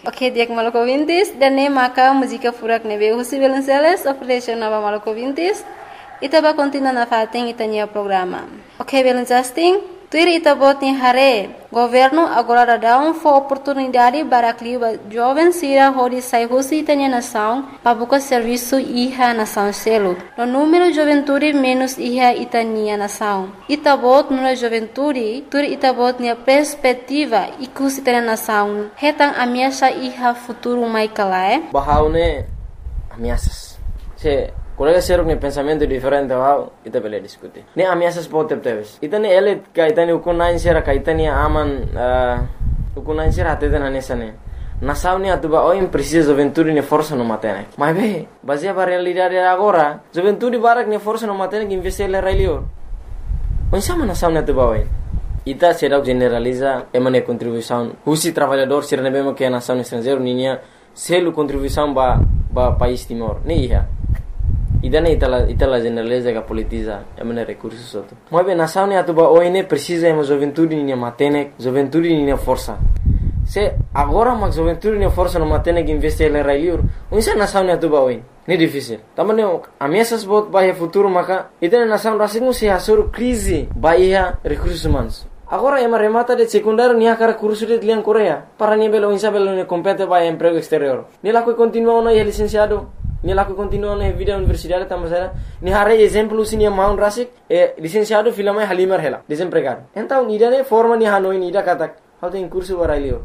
Ok, dia maluco ouvintes, dan maka música furak nebe Husi Belenceles, operation nova maluco ouvintes, itaba continua na fating itanya programa. Ok, Belencasting, tuir itabot ni hare, governo agora dá oportunidade para que jovens sira hodi sai Husi itanya nação, para buscar serviço iha nação selo. No número juventude menos iha itanya nação. Itabot no juventude, tuir itabot ni perspectiva ikus itanya nação. Hetang ameaça iha futuro mai kalae. Bahaune ameaças. Se colega seruk ne pensamento diferente wow ita bele diskuti ne ameaças pode teves itane ele ka itane ukunain sera ka itane aman ukunain sera ateden anesane nasaune atuba o precisa juventude ne força no matene mas be baseia para realidade agora juventude barak ne força no matene que investir le railio onsama nasaune atuba o ita será generaliza emane contribuição Husi trabalhador sera ne bema que nação estrangeiro ninia selu contribuição ba país Timor ne ia idane itala generaliza que politiza emane recursos soto mas bem nação ne atuba oine precisa emo juventude ne matene juventude ne força se agora mas juventude ne força no matene que investir le railur unsa nação ne atuba oine ne difícil tamane ameaças bot bahia futuro maka idane nação rasingu se hasur crise bahia recursos humanos agora ema remata de secundário nia cara curso de lian Coreia para ni belo insa belo ne compete bahia emprego exterior ni la que continua no licenciado ni la que continua na vida universidade tamasera ni hare exemplo sini maun rasik licenciado filama halimar hela desempregado então idane forma ni hanoi ni da katak how tem curso barailio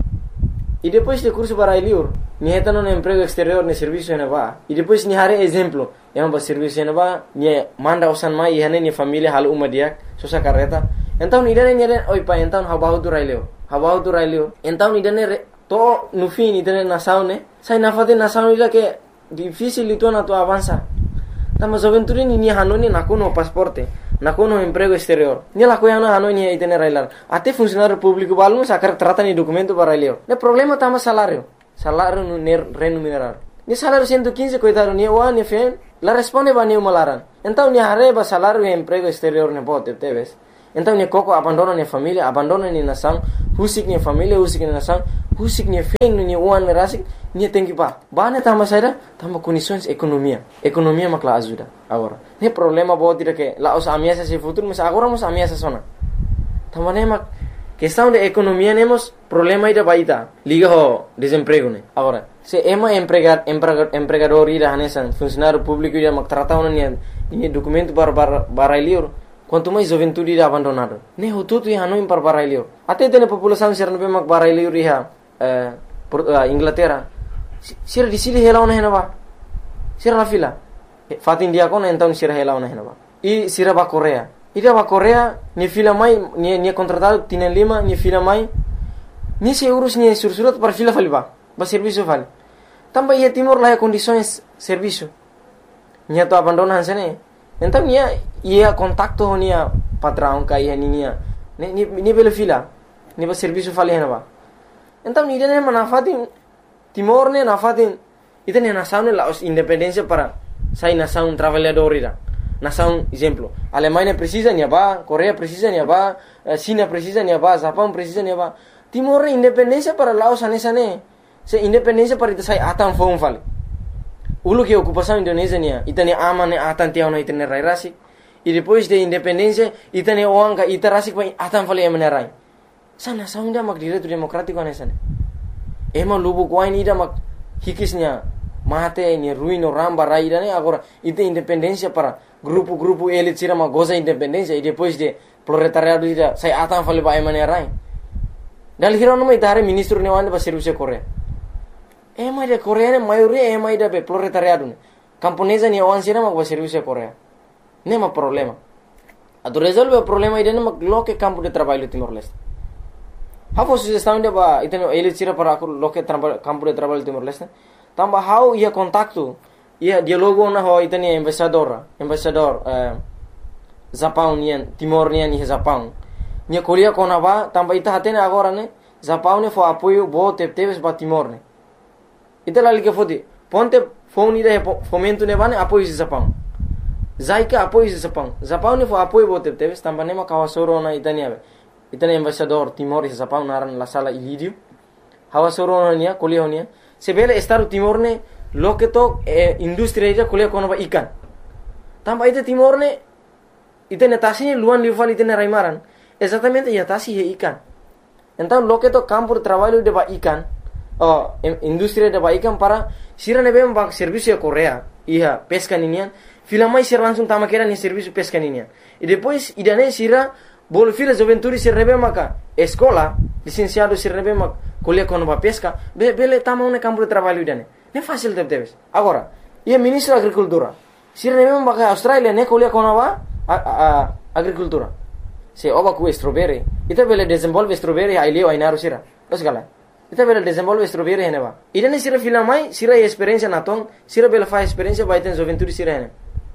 e depois de curso barailio ni hetano no emprego exterior ne serviço ena va e depois ni hare exemplo ema ba serviço ena va ni manda osan mai ihane ni família hal umadiak sosa carreta então idane ni oi pa então habahu tu railio então idane to no fim idane na saune sai na fate na saune ila que difícil itu na tu avança tama juventude ni hanoni na kono pasporte na kono emprego exterior ni la koyana hanoni itene railar ate funcionário público balmo sacar trata ni documento para elio ne problema tama salário no remunerar ni salário 115 coitado ni o ni fen la responde ba ni malaran então ni arreba salário e emprego exterior ne bote teves então ni koko abandona ni família abandona ni nação husik ni família husik ni nação husik ni fen ni uan rasik ni tem que bane tama saída tama condições economia makla ajuda agora ne problema bote que lá os ameaças se futuro mas agora os ameaças sona tama ne mak questão de economia nemos problema ida baita liga ho desemprego ne agora se ema empregador ida hanesan funcionário público ida mak trata ni documento para lior quanto mais juventude ida abandonado ne ho tudo ia no para barailio até tem população ser no mak barailio riha Inglaterra sira di sini hela ona henaba sira la fila fatin dia kona então sira hela ona henaba e sira ba Coreia ida ba Coreia ni fila mai ni contratado tienen lima ni fila mai ni se urus ni sursurat para fila faliba ba serviço vale tamba ia Timor lá condições serviço ni to abandonan sene então ia contacto nia patrão kai nia ni bela fila ni ba serviço vale henaba então ni dene manafatin Timor ne nafatin itene nação ne la independência para sai nação trabalhador ira nação exemplo Alemanha precisa ni ba Coreia precisa ni ba China precisa ni ba Japão precisa ni ba Timor independência para Laos anesane se independência para ita sai atan fom vale ulu que ocupação Indonésia nia itene amane atan tiao na itene rai rasi e depois de independência itene oanga itarasi pa atan vale emenerai sana saunda mak direito democrático anesane ema lubu kwain ida mak hikisnya mate ni ruino ramba raida ne agora ite independência para grupo elite sira mak goza independência e depois de proletariado ida sai atan fale ba emenerai dal hirono mai tare ministro ne wande ba serviço Coreia ema de Coreia ne maioria ema ida be proletariado ne camponesa ni wan sira mak ba serviço Coreia nema problema atu resolve o problema ida ne mak loke campo de trabalho Timor-Leste How sugestão de ba iteno ele tira para loke campo de trabalho Timor-Leste tamba how ia contacto ia dialogo na ho iteni embaixador Japão nian Timor nian ni Japão nia kolia kona ba tamba ita hatene agora ne Japão ne fo apoio bo teves ba Timor ne ita la liga fodi ponte phone ida fomento ne bane apoio Japão zaika apoio Japão ne fo apoio bo teves tamba ne ma kawasoro na itania itane embaixador Timor e Japão naran la sala Ilídio hawa soronia kuliah honia sebele Estado Timor ne loke to industri ida kuliah kono ba ikan tamba ite Timor ne ite netasi luan liufal ite raimaran exatamente ya tasi he ikan então loke to campo de trabalho de ba ikan industri de ba ikan para sira nebe ba serviço Korea ia pesca ninian filamai sira langsung tama kera ni serviço pesca ninian e depois idane sira bol fila juventude sira nebe maka escola licenciado sira nebe mak kuliah kono ba pesca bele tama un campo de trabalho idane ne fácil debes agora ia ministro da agricultura sira nebe maka Australia ne kuliah kono ba agricultura se oba ku strawberry ita bele desenvolve strawberry ai leo ai naru sira terus gala ita bele desenvolve strawberry hene ba idane sira filamai sira experiência naton sira bele fa experiência ba iten juventude sira hene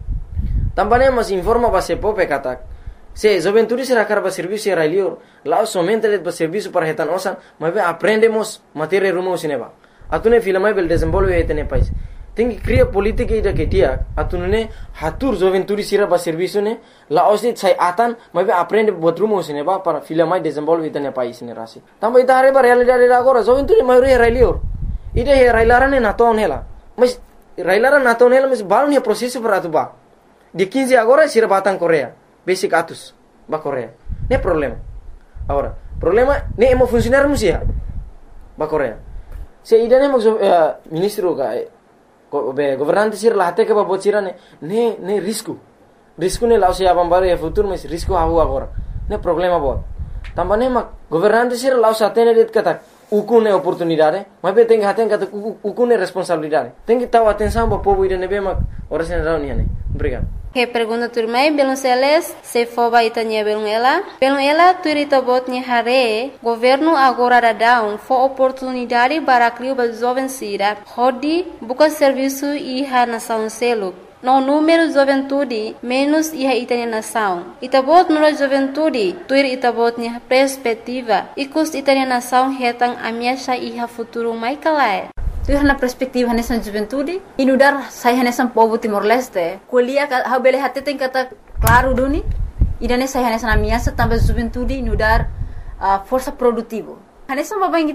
também mas informa ba se pope katak se juventude sira karba serviço era leo lá somente le ba serviço para hetan osan mas aprendemos matéria rumo sineba atune filamai bele desenvolve iten país tem que criar política ida que dia atune hatur juventude sira ba serviço ne la osit sai atan mas aprende buat rumo sineba para filamai desenvolve iten país ne rasi também ita ba realidade agora juventude maioria era leo ida he railarane naton hela mas railaran naton hela mas balun he processo para tu ba de 15 agora sira batang Korea basic atus ba Korea ne problema agora problema ne emo funcionar musia ba Korea se idane mo ministro ka governante sira lahate ke ba bocira ne risco ne lao se abambare e futuro mas risco hahu agora ne problema bo tambane ma governante sira lao satene det kata ukune oportunidade mas be tem haten kata ukune responsabilidade tem que tahu atenção ba povo idane be ma ora sen rauni ne obrigado. Que pergunta turmai belum seles se foba itanya belum ela turita botnya hare governo agora dadão fo oportunidade para criar ba jovem sira hodi buka serviço iha nação selo no número juventude menos iha itanya nação itabot no juventude tuir itabotnya perspectiva ikus itanya nação hetang amiasha iha futuro mai kalai. Tu na perspektiva nessa juventude inudar sai nessa povo Timor-Leste kuliah ha bele hatte tem kata claro duni idane sai nessa na minha também juventude inudar força produtivo nessa babang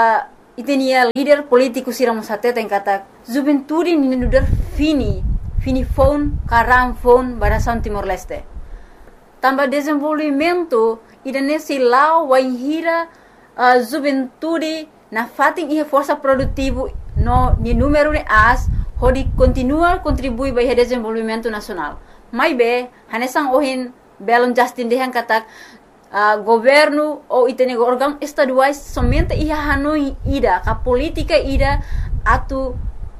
itenia líder político sira musate tem kata juventude inudar fini phone karam phone barasan Timor-Leste também desenvolvimento idane silau waihira juventude na fating ia força produtivo no ni número de as hodi continua contribui para o desenvolvimento nacional mai be hanesang ohin belon Justin dehan katak governo ou itene órgão estaduais somente ia hanoi ida ka política ida atu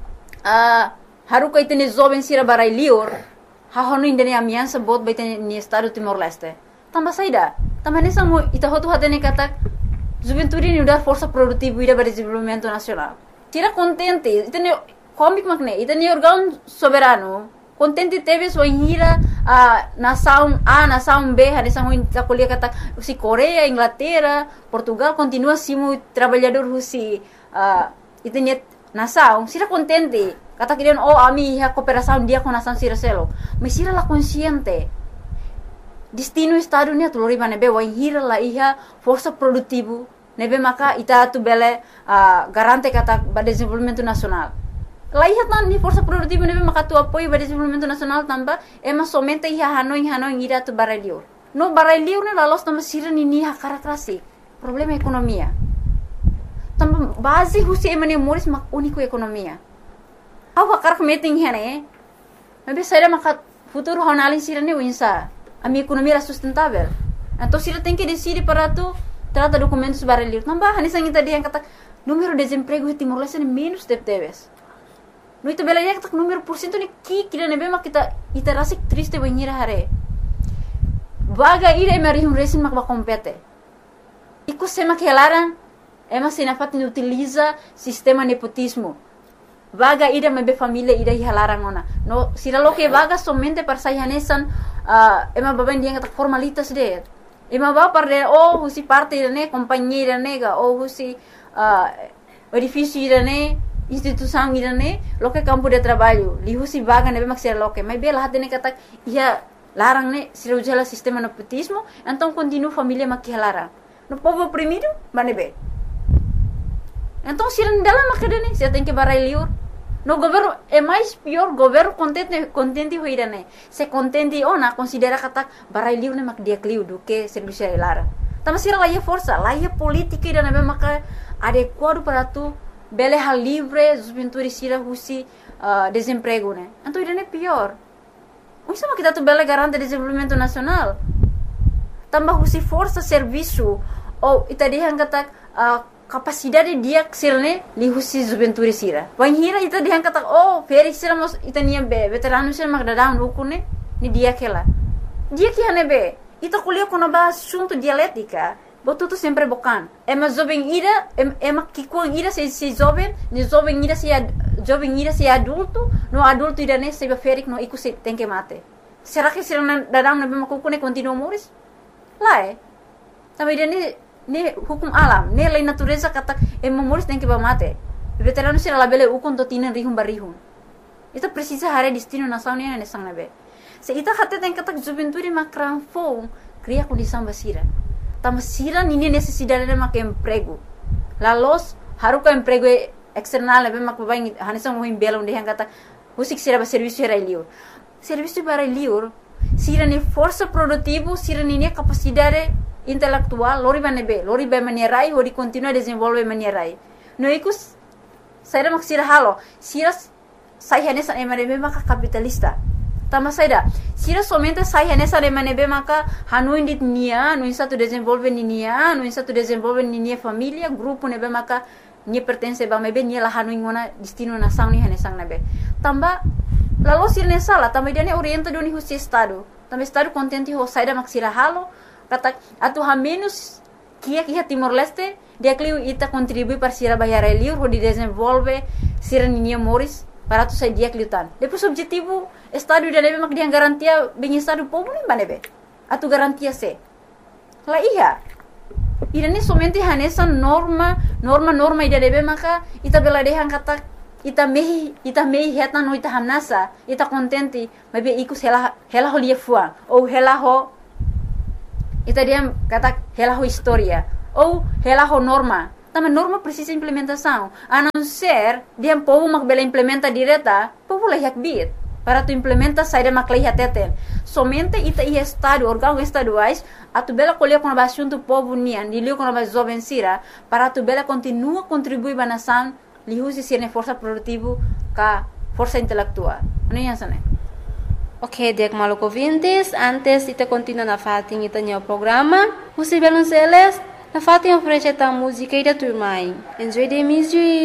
haruka itene jovem sira barai lior ha honu indene amiança bot baitene ni estado Timor-Leste tamba saida tamba hanesang ita hotu hatene katak juventude ni udar força produtiva ida para desenvolvimento nacional tira contente itene comic magne itene órgão soberano contente teve sua hira nação A nação B hanesang ita kuliah kata si Korea Inglaterra Portugal continua simu trabalhador husi itene nação sira contente kata kirian ami ha cooperação dia com nação sira selo mas sira la consciente destino estado ni atulori manebe wa hira la iha força produtivo nebe maka ita tu bele garante kata ba desenvolvimento nacional la iha tan ni força produtivo nebe maka tu apoio ba desenvolvimento nacional tamba ema somente iha hanoi ira tu barelio no barelio ne la los tamba sira ni ha karakrasi problema ekonomia tamba base husi emane moris mak unico ekonomia awa karak meeting hene nebe saira maka futuro honalin sira ni winsa a minha economia era sustentável. Então, se ele tem que decidir para tu trata documentos barulhos, não vai. Nessa gente dia kata número de desemprego em Timor-Leste é menos de teves. No itu bela ya kata número por cento ni kira nebe mak kita rasa triste banhira hare. Vaga ira emerihum resin mak kompete. Iku sema kelaran ema sinafat ni utiliza sistema nepotismo. Vaga ida mebe família ida hilarang ona. No sira lo que vaga somente para sayanesan ema baben dia kata formalitas de. Ema ba para husi parte ne companhia nega husi edifício ne instituição ne lo que campo de trabalho. Li husi vaga nebe mak sira lo que. Mas bela hatene kata ia larang ne sira ujala sistema nepotismo, então continua família mak hilarang. No povo oprimido, manebe. Então, se não dela macadane, você tem que barai liur. No governo é mais pior, governo contente hoira né. Se contente ona considera kata barai liur né mak dia kliu do que serviço lara. Tama sira lá força, lá política ida né maka adequado para tu bele hal livre, juventude sira husi desemprego né. Então ida né pior. Isso mas kita tu bele garante desenvolvimento nacional. Tambah husi força serviço ou ita dia kata capacidade dia sirne li husi juventude sira. Wan hira ita dia kata feri sira mos ita nia be veterano sira mak dadang ukune ni dia kela. Dia que hane be ita kuliah kono ba assunto dialética. Botu tu sempre bokan. Ema jovem ira ema kikuang ira se jovem, ni jovem ira se adulto, no adulto ira ne se ferik no iku se tem que mate. Será que sira dadang na be makukune continua moris? Lá Também ira ne hukum alam, ne lei natureza kata moris tem que ba mate. Veterano sira labele ukon to tinan rihum barihum. Ita precisa hare destino nação ne sang na be. Se ita hate tem kata juventude makran fo cria condição basira. Tama sira nini necessidade de mak emprego. Lalos haruka emprego external be mak baing hanesang mo himbelong de kata usik sira ba serviço era liur. Serviço para liur sira ni força produtivo, sira ni capacidade intelectual, lori ba manierai ou de continuar desenvolver manierai. No ikus saira mak sira halo, sira sai hanesan emanebe mak capitalista. Tama saida, sira somente sai nessa remanebe maka hanuin dit nia, no insa tu desenvolve nia, no insa tu desenvolve nia família, grupo nebe maka nia pertence ba mebe nia la hanuin ngona destino na sang ni hanesang nebe. Tamba lalu sira nessa la, tamba dia ne orienta do ni husi estado. Tamba estado contente ho saida mak sira halo, kata atu ha menos kia Timor Leste, dia kliu ita contribui para sira bayar liur ho di desenvolve sira nia moris para tu sai dia kliutan. Depois objetivo estado da nebe mak dia garantia bem estado povo nem banebe. Atu garantia se. La iya. Ida ni somente hanesa norma ida nebe maka ita bela dehan kata ita mehi heta no ita hamnasa, ita contente, mebe iku hela ho lia fuang ou hela ho ita dia kata hela ho historia ou hela ho norma. Tama norma precisa implementação. A não ser dia povo mak bela implementa direta, povo la yak bit. Para tu implementa saída maclei teten. Somente ita ia estado, órgãos estaduais, a tu bela colher com a assunto povo nian, de liu com a jovem sira, para tu bela continua contribuir para a nação, li usi sirne força produtiva, ka força intelectual. Não é isso, né? Ok, dek maluco vintes, antes ita continua na fatin ita nyo programa, usi belon seles, na fatin oferece ta música ida turmai. Enjoy the music.